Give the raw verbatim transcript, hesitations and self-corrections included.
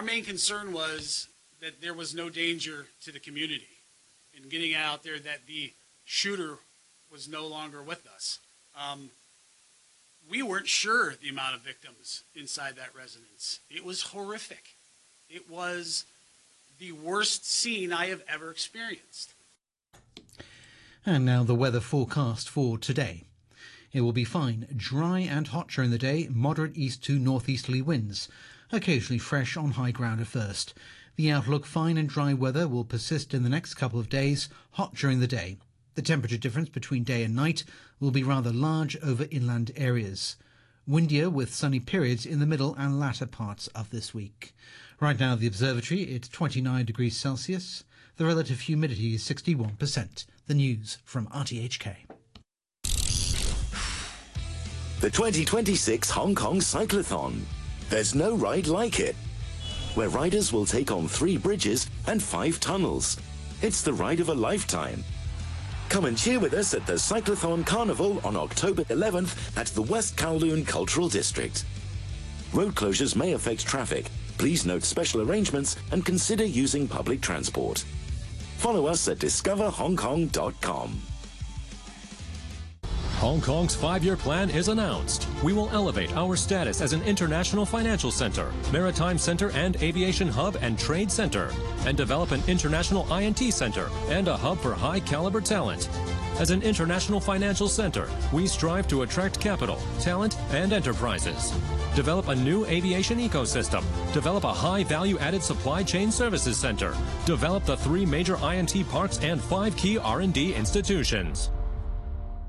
our main concern was that there was no danger to the community in getting out there, that the shooter was no longer with us. Um, we weren't sure the amount of victims inside that residence. It was horrific. It was the worst scene I have ever experienced. And now the weather forecast for today. It will be fine, dry and hot during the day, moderate east to northeasterly winds, occasionally fresh on high ground at first. The outlook, fine and dry weather, will persist in the next couple of days, hot during the day. The temperature difference between day and night will be rather large over inland areas. Windier with sunny periods in the middle and latter parts of this week. Right now, the observatory, it's twenty-nine degrees Celsius. The relative humidity is sixty-one percent. The news from R T H K. The twenty twenty-six Hong Kong Cyclothon. There's no ride like it, where riders will take on three bridges and five tunnels. It's the ride of a lifetime. Come and cheer with us at the Cyclothon Carnival on October eleventh at the West Kowloon Cultural District. Road closures may affect traffic. Please note special arrangements and consider using public transport. Follow us at discover hong kong dot com. Hong Kong's five-year plan is announced. We will elevate our status as an international financial center, maritime center and aviation hub and trade center, and develop an international I and T center and a hub for high-caliber talent. As an international financial center, we strive to attract capital, talent, and enterprises. Develop a new aviation ecosystem. Develop a high-value-added supply chain services center. Develop the three major I and T parks and five key R and D institutions.